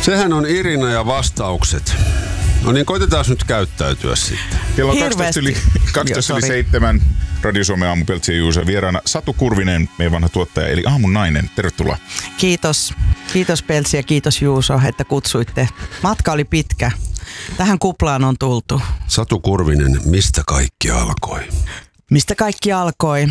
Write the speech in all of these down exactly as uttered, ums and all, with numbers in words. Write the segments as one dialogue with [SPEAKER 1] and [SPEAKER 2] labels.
[SPEAKER 1] Sehän on Irina ja vastaukset. No niin, koitetaan nyt käyttäytyä sitten.
[SPEAKER 2] Kello on kaksitoista yli seitsemän. Radio Suomen aamu Peltsi ja Juuso vieraana Satu Kurvinen, meidän vanha tuottaja, eli aamun nainen. Tervetuloa.
[SPEAKER 3] Kiitos. Kiitos Peltsi ja kiitos Juuso, että kutsuitte. Matka oli pitkä. Tähän kuplaan on tultu.
[SPEAKER 1] Satu Kurvinen, mistä kaikki alkoi?
[SPEAKER 3] Mistä kaikki alkoi?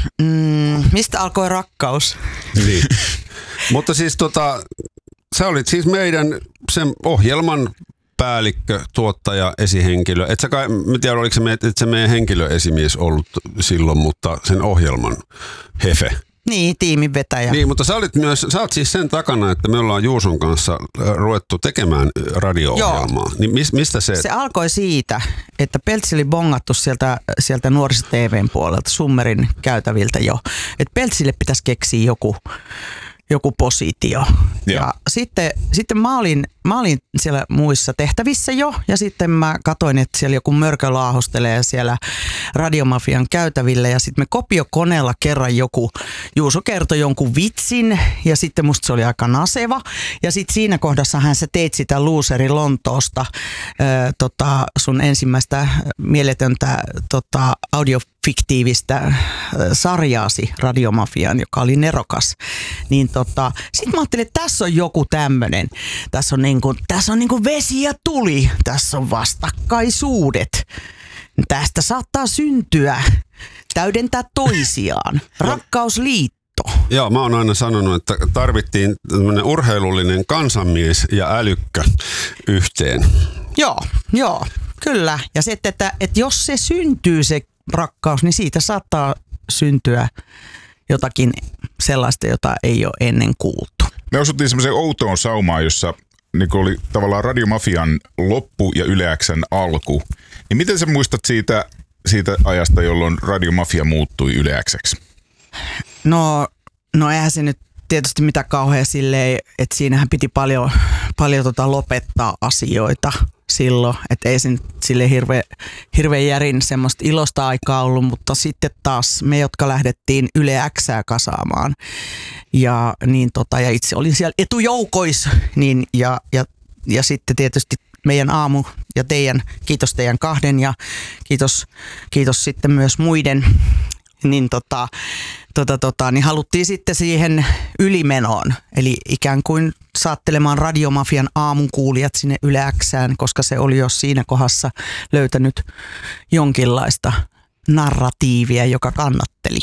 [SPEAKER 3] Mm, mistä alkoi rakkaus?
[SPEAKER 1] Niin. Mutta siis tota, sä olit siis meidän sen ohjelman päällikkö, tuottaja, esihenkilö. Et sä kai, mä tiedän, oliko se, meidän, se meidän henkilöesimies ollut silloin, mutta sen ohjelman hefe.
[SPEAKER 3] Niin, tiimin vetäjä.
[SPEAKER 1] Niin, mutta sä olit myös, sä oot siis sen takana, että me ollaan Juuson kanssa ruvettu tekemään radio-ohjelmaa. Niin mis, mistä se?
[SPEAKER 3] Se alkoi siitä, että Peltsi oli bongattu sieltä, sieltä nuoriso-tv:n puolelta, Summerin käytäviltä jo. Että Peltsille pitäisi keksiä joku, joku positio. Ja, ja sitten, sitten mä, olin, mä olin siellä muissa tehtävissä jo, ja sitten mä katsoin, että siellä joku mörkö laahostelee siellä Radiomafian käytävillä, ja sitten me kopiokoneella kerran joku, Juuso kertoi jonkun vitsin, ja sitten musta se oli aika naseva, ja sitten siinä kohdassahan sä teit sitä Looseri Lontoosta, ää, tota, sun ensimmäistä mieletöntä tota, audiofiktiivistä sarjaasi Radiomafiaan, joka oli nerokas, niin tota, sitten mä ajattelin, että tässä on joku tämmönen, tässä on niinku, tässä on niinku vesi ja tuli, tässä on vastakkaisuudet, tästä saattaa syntyä, täydentää toisiaan, rakkausliitto.
[SPEAKER 1] Joo, mä oon aina sanonut, että tarvittiin tämmönen urheilullinen kansanmies ja älykkä yhteen.
[SPEAKER 3] Joo, joo, kyllä. Ja se, että, että, että jos se syntyy se rakkaus, niin siitä saattaa syntyä jotakin sellaista, jota ei ole ennen kuultu.
[SPEAKER 2] Me osuttiin semmoiseen outoon saumaan, jossa niin oli tavallaan Radiomafian loppu ja Yle X:n alku. Niin miten sä muistat siitä, siitä ajasta, jolloin Radiomafia muuttui Yle X:ksi?
[SPEAKER 3] No, no eihän se nyt tietysti mitä kauhean silleen, että siinähän piti paljon, paljon tota lopettaa asioita silloin, että ei se nyt silleen hirveän hirveä järin semmoista ilosta aikaa ollut, mutta sitten taas me, jotka lähdettiin Yle Xää kasaamaan ja, niin tota, ja itse olin siellä etujoukoissa, niin ja, ja, ja sitten tietysti meidän aamu ja teidän, kiitos teidän kahden ja kiitos, kiitos sitten myös muiden, niin tota, tota, tota, niin haluttiin sitten siihen ylimenoon, eli ikään kuin saattelemaan Radiomafian aamun kuulijat sinne Yle Xään, koska se oli jo siinä kohdassa löytänyt jonkinlaista narratiivia, joka kannatteli.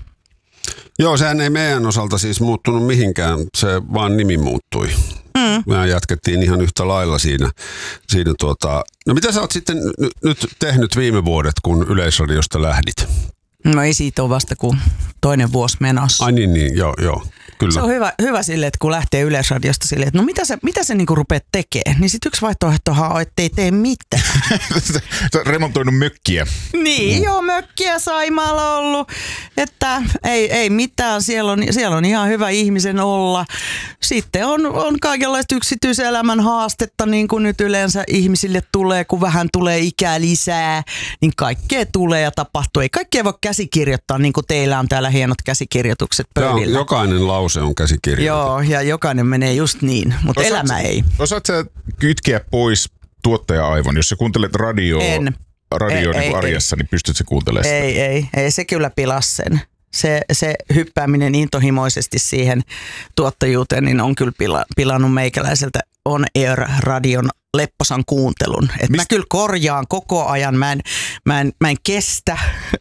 [SPEAKER 1] Joo, sehän ei meidän osalta siis muuttunut mihinkään, se vaan nimi muuttui. Mm. Me jatkettiin ihan yhtä lailla siinä. siinä tuota. No mitä sä oot sitten n- nyt tehnyt viime vuodet, kun Yleisradiosta lähdit?
[SPEAKER 3] No ei siitä ole vasta kuin toinen vuosi menossa.
[SPEAKER 1] Ai niin, niin joo, joo. Kyllä.
[SPEAKER 3] Se on hyvä, hyvä silleen, että kun lähtee Yleisradiosta silleen, että no mitä sä, mitä sä niinku rupeat tekemään, niin sitten yksi vaihtoehtohan on, että ei tee mitään.
[SPEAKER 2] Sä oot remontoinut mökkiä.
[SPEAKER 3] Niin, mm. joo, mökkiä Saimaalla ollut, että ei, ei mitään, siellä on, siellä on ihan hyvä ihmisen olla. Sitten on, on kaikenlaista yksityiselämän haastetta, niin kuin nyt yleensä ihmisille tulee, kun vähän tulee ikää lisää, niin kaikkea tulee ja tapahtuu. Ei kaikkea voi käsikirjoittaa, niin kuin teillä on täällä hienot käsikirjoitukset pöydillä.
[SPEAKER 1] Joo, jokainen lause on käsikirjoitettu.
[SPEAKER 3] Joo, ja jokainen menee just niin, mutta
[SPEAKER 2] osaat
[SPEAKER 3] elämä
[SPEAKER 2] sä,
[SPEAKER 3] ei.
[SPEAKER 2] Osaat sä kytkeä pois tuottaja-aivon, jos sä kuuntelet radioa, radio ei, niin arjessa, ei, niin pystyt sä kuuntelemaan sitä?
[SPEAKER 3] Ei, ei, ei, se kyllä pilasi sen. Se, se hyppääminen intohimoisesti siihen tuottajuuteen niin on kyllä pila, pilannut meikäläiseltä On Air-radion lepposan kuuntelun. Et mä kyllä korjaan koko ajan. Mä en, mä en, mä en kestä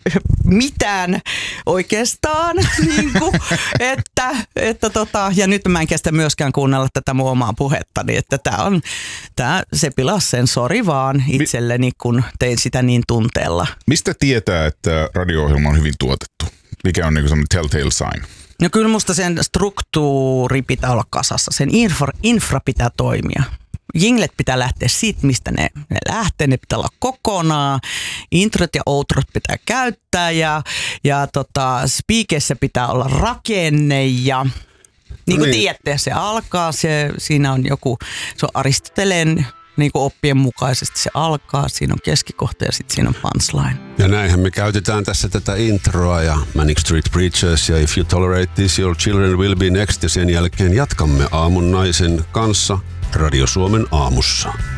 [SPEAKER 3] mitään oikeastaan. niin kuin, että, että tota, ja nyt mä en kestä myöskään kuunnella tätä mun omaa puhettani. Että tää on, tää, se pilasi sen, sori vaan itselleni, kun tein sitä niin tunteella.
[SPEAKER 2] Mistä tietää, että radio-ohjelma on hyvin tuotettu? Mikä on niin semmoinen telltale sign?
[SPEAKER 3] No kyllä musta sen struktuuri pitää olla kasassa. Sen infra, infra pitää toimia. Jinglet pitää lähteä siitä, mistä ne, ne lähtee. Ne pitää olla kokonaan. Introt ja outrot pitää käyttää. Ja, ja tota, speakeissä pitää olla rakenne. Ja niin kuin niin. tiedätte, se alkaa. Se, siinä on joku, se on Aristoteleen niin kuin oppien mukaisesti se alkaa, siinä on keskikohta ja sitten siinä on punchline.
[SPEAKER 1] Ja näinhän me käytetään tässä tätä introa ja Manic Street Preachers ja If You Tolerate This, Your Children Will Be Next ja sen jälkeen jatkamme aamun naisen kanssa Radio Suomen aamussa.